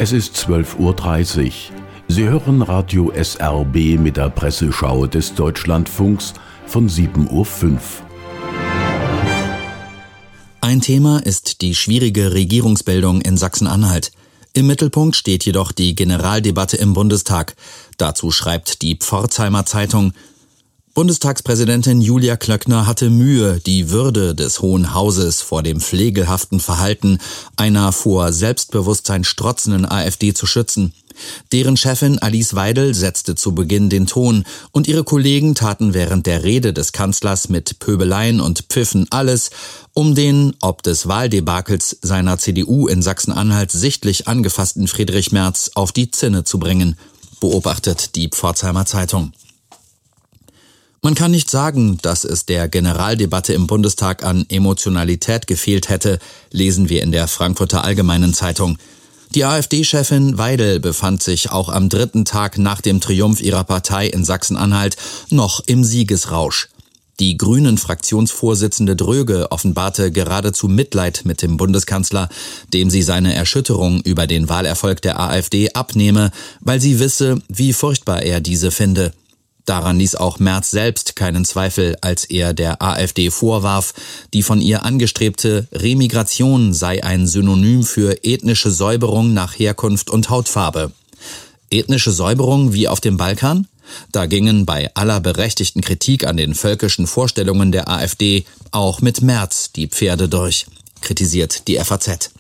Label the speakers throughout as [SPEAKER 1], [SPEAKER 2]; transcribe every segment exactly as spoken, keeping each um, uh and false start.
[SPEAKER 1] Es ist zwölf Uhr dreißig. Sie hören Radio S R B mit der Presseschau des Deutschlandfunks von sieben Uhr fünf.
[SPEAKER 2] Ein Thema ist die schwierige Regierungsbildung in Sachsen-Anhalt. Im Mittelpunkt steht jedoch die Generaldebatte im Bundestag. Dazu schreibt die Pforzheimer Zeitung: Bundestagspräsidentin Julia Klöckner hatte Mühe, die Würde des Hohen Hauses vor dem pflegelhaften Verhalten einer vor Selbstbewusstsein strotzenden AfD zu schützen. Deren Chefin Alice Weidel setzte zu Beginn den Ton und ihre Kollegen taten während der Rede des Kanzlers mit Pöbeleien und Pfiffen alles, um den ob des Wahldebakels seiner C D U in Sachsen-Anhalt sichtlich angefassten Friedrich Merz auf die Zinne zu bringen, beobachtet die Pforzheimer Zeitung. Man kann nicht sagen, dass es der Generaldebatte im Bundestag an Emotionalität gefehlt hätte, lesen wir in der Frankfurter Allgemeinen Zeitung. Die AfD-Chefin Weidel befand sich auch am dritten Tag nach dem Triumph ihrer Partei in Sachsen-Anhalt noch im Siegesrausch. Die Grünen-Fraktionsvorsitzende Dröge offenbarte geradezu Mitleid mit dem Bundeskanzler, dem sie seine Erschütterung über den Wahlerfolg der AfD abnehme, weil sie wisse, wie furchtbar er diese finde. Daran ließ auch Merz selbst keinen Zweifel, als er der AfD vorwarf, die von ihr angestrebte Remigration sei ein Synonym für ethnische Säuberung nach Herkunft und Hautfarbe. Ethnische Säuberung wie auf dem Balkan? Da gingen bei aller berechtigten Kritik an den völkischen Vorstellungen der AfD auch mit Merz die Pferde durch, kritisiert die F A Z.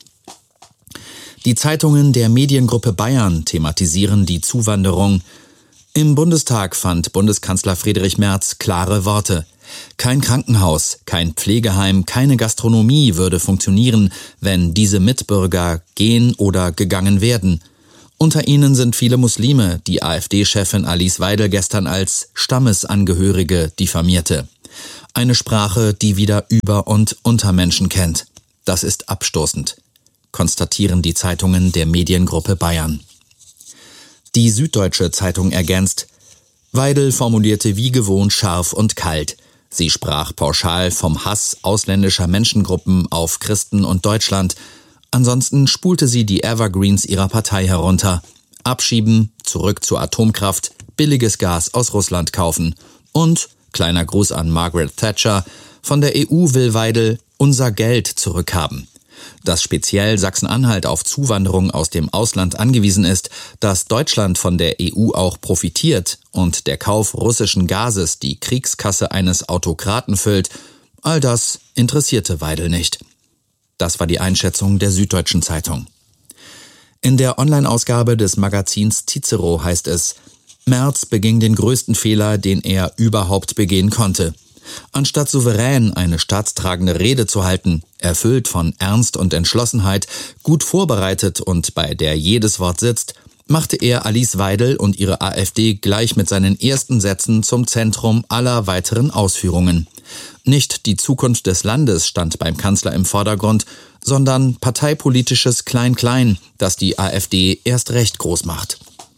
[SPEAKER 2] Die Zeitungen der Mediengruppe Bayern thematisieren die Zuwanderung. Im Bundestag fand Bundeskanzler Friedrich Merz klare Worte. Kein Krankenhaus, kein Pflegeheim, keine Gastronomie würde funktionieren, wenn diese Mitbürger gehen oder gegangen werden. Unter ihnen sind viele Muslime, die AfD-Chefin Alice Weidel gestern als Stammesangehörige diffamierte. Eine Sprache, die wieder Über- und Untermenschen kennt. Das ist abstoßend, konstatieren die Zeitungen der Mediengruppe Bayern. Die Süddeutsche Zeitung ergänzt: Weidel formulierte wie gewohnt scharf und kalt. Sie sprach pauschal vom Hass ausländischer Menschengruppen auf Christen und Deutschland. Ansonsten spulte sie die Evergreens ihrer Partei herunter. Abschieben, zurück zur Atomkraft, billiges Gas aus Russland kaufen. Und, kleiner Gruß an Margaret Thatcher, von der E U will Weidel unser Geld zurückhaben. Dass speziell Sachsen-Anhalt auf Zuwanderung aus dem Ausland angewiesen ist, dass Deutschland von der E U auch profitiert und der Kauf russischen Gases die Kriegskasse eines Autokraten füllt, all das interessierte Weidel nicht. Das war die Einschätzung der Süddeutschen Zeitung. In der Online-Ausgabe des Magazins Cicero heißt es: Merz beging den größten Fehler, den er überhaupt begehen konnte. Anstatt souverän eine staatstragende Rede zu halten, erfüllt von Ernst und Entschlossenheit, gut vorbereitet und bei der jedes Wort sitzt, machte er Alice Weidel und ihre AfD gleich mit seinen ersten Sätzen zum Zentrum aller weiteren Ausführungen. Nicht die Zukunft des Landes stand beim Kanzler im Vordergrund, sondern parteipolitisches Klein-Klein, das die AfD erst recht groß macht.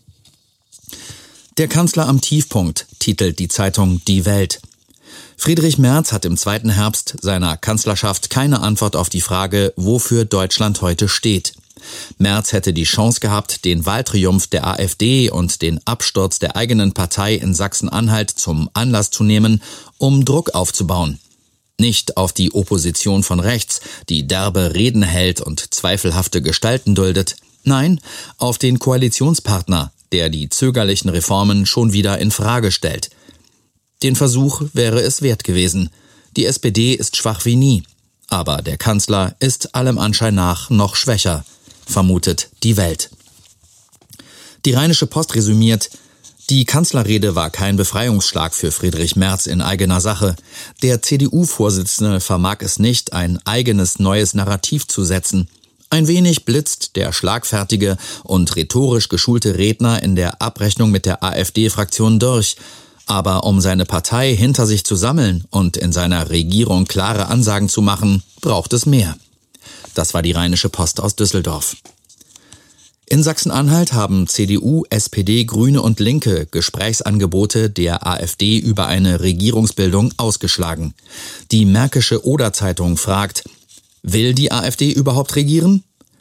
[SPEAKER 2] Der Kanzler am Tiefpunkt, titelt die Zeitung Die Welt. Friedrich Merz hat im zweiten Herbst seiner Kanzlerschaft keine Antwort auf die Frage, wofür Deutschland heute steht. Merz hätte die Chance gehabt, den Wahltriumph der AfD und den Absturz der eigenen Partei in Sachsen-Anhalt zum Anlass zu nehmen, um Druck aufzubauen. Nicht auf die Opposition von rechts, die derbe Reden hält und zweifelhafte Gestalten duldet. Nein, auf den Koalitionspartner, der die zögerlichen Reformen schon wieder in Frage stellt. Den Versuch wäre es wert gewesen. Die S P D ist schwach wie nie. Aber der Kanzler ist allem Anschein nach noch schwächer, vermutet die Welt. Die Rheinische Post resümiert: Die Kanzlerrede war kein Befreiungsschlag für Friedrich Merz in eigener Sache. Der C D U-Vorsitzende vermag es nicht, ein eigenes neues Narrativ zu setzen. Ein wenig blitzt der schlagfertige und rhetorisch geschulte Redner in der Abrechnung mit der AfD-Fraktion durch. Aber um seine Partei hinter sich zu sammeln und in seiner Regierung klare Ansagen zu machen, braucht es mehr. Das war die Rheinische Post aus Düsseldorf. In Sachsen-Anhalt haben C D U, S P D, Grüne und Linke Gesprächsangebote der AfD über eine Regierungsbildung ausgeschlagen. Die Märkische Oder-Zeitung fragt: Will die AfD überhaupt regieren?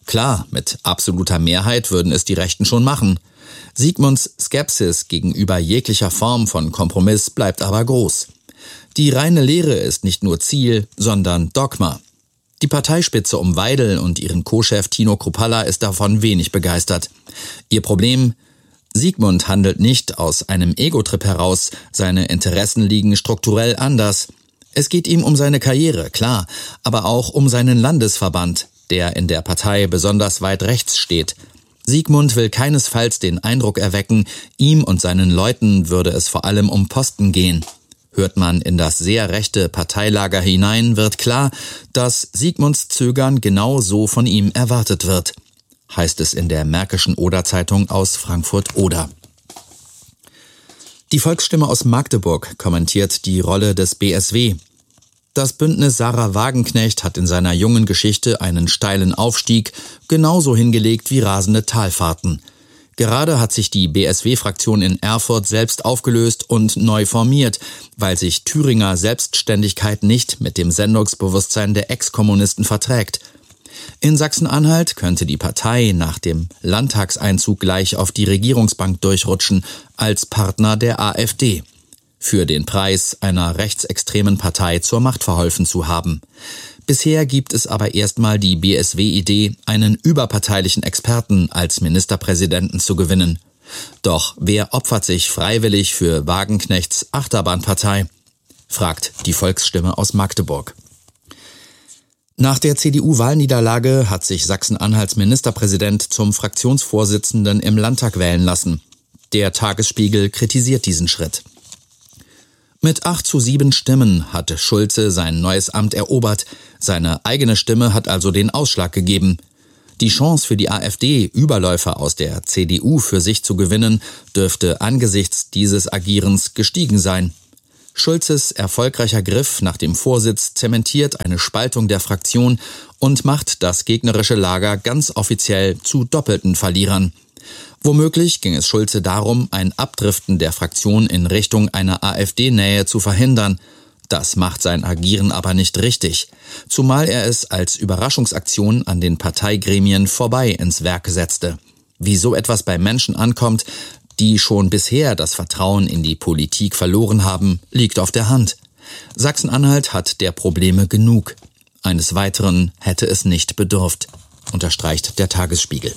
[SPEAKER 2] Klar, mit absoluter Mehrheit würden es die Rechten schon machen. Sigmunds Skepsis gegenüber jeglicher Form von Kompromiss bleibt aber groß. Die reine Lehre ist nicht nur Ziel, sondern Dogma. Die Parteispitze um Weidel und ihren Co-Chef Tino Kruppalla ist davon wenig begeistert. Ihr Problem: Sigmund handelt nicht aus einem Ego-Trip heraus, seine Interessen liegen strukturell anders. Es geht ihm um seine Karriere, klar, aber auch um seinen Landesverband, der in der Partei besonders weit rechts steht. Sigmund will keinesfalls den Eindruck erwecken, ihm und seinen Leuten würde es vor allem um Posten gehen. Hört man in das sehr rechte Parteilager hinein, wird klar, dass Sigmunds Zögern genau so von ihm erwartet wird, heißt es in der Märkischen Oder-Zeitung aus Frankfurt-Oder. Die Volksstimme aus Magdeburg kommentiert die Rolle des B S W. Das Bündnis Sarah Wagenknecht hat in seiner jungen Geschichte einen steilen Aufstieg genauso hingelegt wie rasende Talfahrten. Gerade hat sich die B S W-Fraktion in Erfurt selbst aufgelöst und neu formiert, weil sich Thüringer Selbstständigkeit nicht mit dem Sendungsbewusstsein der Ex-Kommunisten verträgt. In Sachsen-Anhalt könnte die Partei nach dem Landtagseinzug gleich auf die Regierungsbank durchrutschen, als Partner der AfD. Für den Preis einer rechtsextremen Partei zur Macht verholfen zu haben. Bisher gibt es aber erstmal die B S W-Idee, einen überparteilichen Experten als Ministerpräsidenten zu gewinnen. Doch wer opfert sich freiwillig für Wagenknechts Achterbahnpartei? Fragt die Volksstimme aus Magdeburg. Nach der C D U-Wahlniederlage hat sich Sachsen-Anhalts Ministerpräsident zum Fraktionsvorsitzenden im Landtag wählen lassen. Der Tagesspiegel kritisiert diesen Schritt. Mit acht zu sieben Stimmen hat Schulze sein neues Amt erobert. Seine eigene Stimme hat also den Ausschlag gegeben. Die Chance für die AfD, Überläufer aus der C D U für sich zu gewinnen, dürfte angesichts dieses Agierens gestiegen sein. Schulzes erfolgreicher Griff nach dem Vorsitz zementiert eine Spaltung der Fraktion und macht das gegnerische Lager ganz offiziell zu doppelten Verlierern. Womöglich ging es Schulze darum, ein Abdriften der Fraktion in Richtung einer AfD-Nähe zu verhindern. Das macht sein Agieren aber nicht richtig, zumal er es als Überraschungsaktion an den Parteigremien vorbei ins Werk setzte. Wie so etwas bei Menschen ankommt, die schon bisher das Vertrauen in die Politik verloren haben, liegt auf der Hand. Sachsen-Anhalt hat der Probleme genug. Eines Weiteren hätte es nicht bedurft, unterstreicht der Tagesspiegel.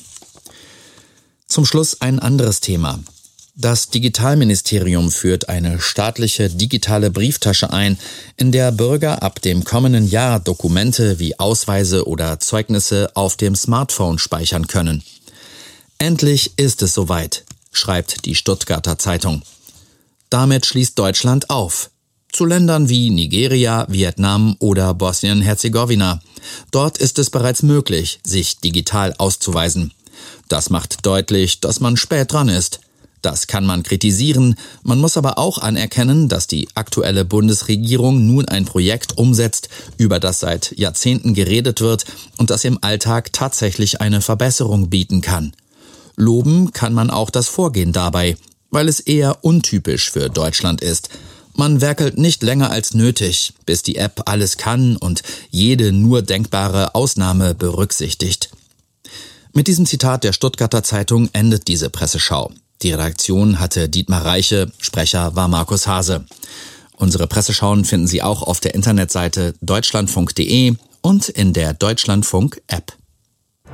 [SPEAKER 2] Zum Schluss ein anderes Thema. Das Digitalministerium führt eine staatliche digitale Brieftasche ein, in der Bürger ab dem kommenden Jahr Dokumente wie Ausweise oder Zeugnisse auf dem Smartphone speichern können. Endlich ist es soweit, schreibt die Stuttgarter Zeitung. Damit schließt Deutschland auf. Zu Ländern wie Nigeria, Vietnam oder Bosnien-Herzegowina. Dort ist es bereits möglich, sich digital auszuweisen. Das macht deutlich, dass man spät dran ist. Das kann man kritisieren, man muss aber auch anerkennen, dass die aktuelle Bundesregierung nun ein Projekt umsetzt, über das seit Jahrzehnten geredet wird und das im Alltag tatsächlich eine Verbesserung bieten kann. Loben kann man auch das Vorgehen dabei, weil es eher untypisch für Deutschland ist. Man werkelt nicht länger als nötig, bis die App alles kann und jede nur denkbare Ausnahme berücksichtigt. Mit diesem Zitat der Stuttgarter Zeitung endet diese Presseschau. Die Redaktion hatte Dietmar Reiche, Sprecher war Markus Hase. Unsere Presseschauen finden Sie auch auf der Internetseite deutschlandfunk punkt de und in der Deutschlandfunk-App.